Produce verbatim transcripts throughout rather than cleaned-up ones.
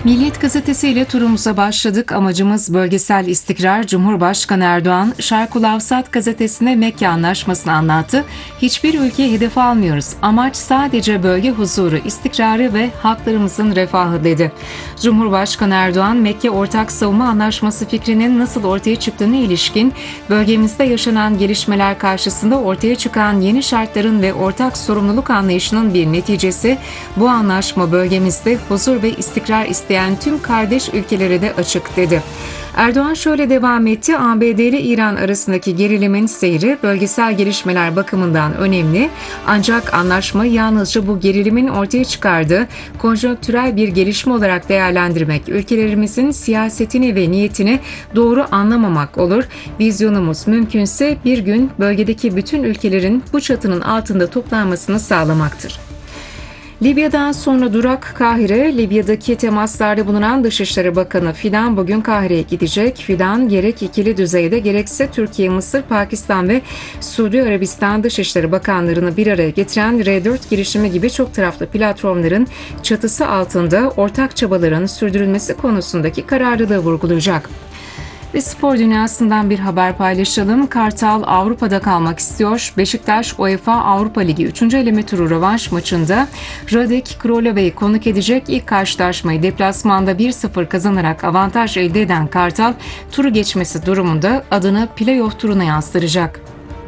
Milliyet Gazetesi ile turumuza başladık. Amacımız bölgesel istikrar. Cumhurbaşkanı Erdoğan, Şarkul Avsat gazetesine Mekke Anlaşması'nı anlattı. Hiçbir ülkeyi hedef almıyoruz. Amaç sadece bölge huzuru, istikrarı ve halklarımızın refahı dedi. Cumhurbaşkanı Erdoğan, Mekke Ortak Savunma Anlaşması fikrinin nasıl ortaya çıktığına ilişkin, bölgemizde yaşanan gelişmeler karşısında ortaya çıkan yeni şartların ve ortak sorumluluk anlayışının bir neticesi, bu anlaşma bölgemizde huzur ve istikrar isteyen tüm kardeş ülkelere de açık dedi. Erdoğan şöyle devam etti: A B D ile İran arasındaki gerilimin seyri bölgesel gelişmeler bakımından önemli. Ancak anlaşma yalnızca bu gerilimin ortaya çıkardığı konjonktürel bir gelişme olarak değerlendirmek, ülkelerimizin siyasetini ve niyetini doğru anlamamak olur. Vizyonumuz mümkünse bir gün bölgedeki bütün ülkelerin bu çatının altında toplanmasını sağlamaktır. Libya'dan sonra durak Kahire. Libya'daki temaslarda bulunan Dışişleri Bakanı Fidan bugün Kahire'ye gidecek. Fidan gerek ikili düzeyde gerekse Türkiye, Mısır, Pakistan ve Suudi Arabistan Dışişleri Bakanlarını bir araya getiren R dört girişimi gibi çok taraflı platformların çatısı altında ortak çabaların sürdürülmesi konusundaki kararlılığı vurgulayacak. Ve spor dünyasından bir haber paylaşalım. Kartal Avrupa'da kalmak istiyor. Beşiktaş UEFA Avrupa Ligi üçüncü eleme turu rövanş maçında Radek Krolove'yi konuk edecek. İlk karşılaşmayı deplasmanda bir sıfır kazanarak avantaj elde eden Kartal, turu geçmesi durumunda adını play-off turuna yazdıracak.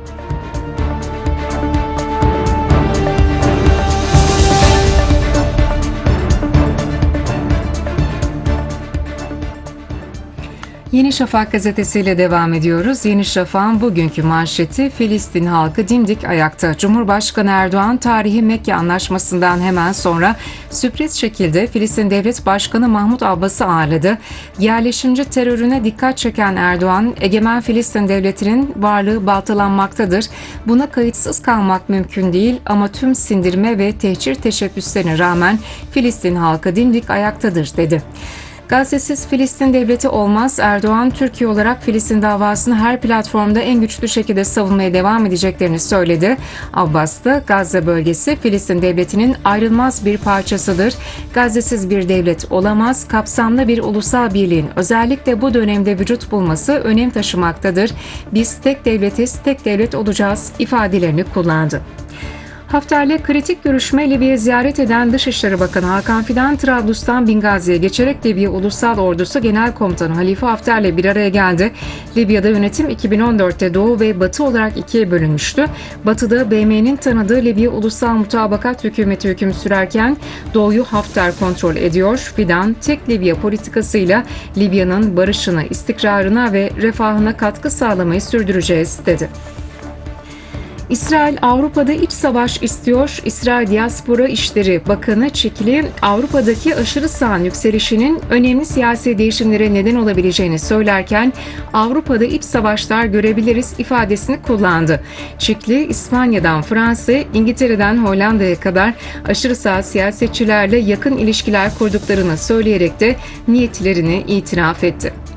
Yeni Şafak gazetesiyle devam ediyoruz. Yeni Şafak'ın bugünkü manşeti: Filistin halkı dimdik ayakta. Cumhurbaşkanı Erdoğan, tarihi Mekke Anlaşması'ndan hemen sonra sürpriz şekilde Filistin Devlet Başkanı Mahmut Abbas'ı ağırladı. Yerleşimci terörüne dikkat çeken Erdoğan, egemen Filistin Devleti'nin varlığı baltalanmaktadır. Buna kayıtsız kalmak mümkün değil ama tüm sindirme ve tehcir teşebbüslerine rağmen Filistin halkı dimdik ayaktadır dedi. Gazze'siz Filistin devleti olmaz. Erdoğan, Türkiye olarak Filistin davasını her platformda en güçlü şekilde savunmaya devam edeceklerini söyledi. Abbas da Gazze bölgesi Filistin devletinin ayrılmaz bir parçasıdır. Gazze'siz bir devlet olamaz. Kapsamlı bir ulusal birliğin özellikle bu dönemde vücut bulması önem taşımaktadır. Biz tek devletiz, tek devlet olacağız ifadelerini kullandı. Hafter'le kritik görüşme. Libya'yı ziyaret eden Dışişleri Bakanı Hakan Fidan, Trablus'tan Bingazi'ye geçerek Libya Ulusal Ordusu Genel Komutanı Halife Hafter'le bir araya geldi. Libya'da yönetim iki bin on dörtte Doğu ve Batı olarak ikiye bölünmüştü. Batı'da B M'nin tanıdığı Libya Ulusal Mutabakat Hükümeti hüküm sürerken Doğu'yu Hafter kontrol ediyor. Fidan, tek Libya politikasıyla Libya'nın barışına, istikrarına ve refahına katkı sağlamayı sürdüreceğiz dedi. İsrail Avrupa'da iç savaş istiyor. İsrail Diaspora İşleri Bakanı Çikli, Avrupa'daki aşırı sağın yükselişinin önemli siyasi değişimlere neden olabileceğini söylerken Avrupa'da iç savaşlar görebiliriz ifadesini kullandı. Çikli, İspanya'dan Fransa'ya, İngiltere'den Hollanda'ya kadar aşırı sağ siyasetçilerle yakın ilişkiler kurduklarını söyleyerek de niyetlerini itiraf etti.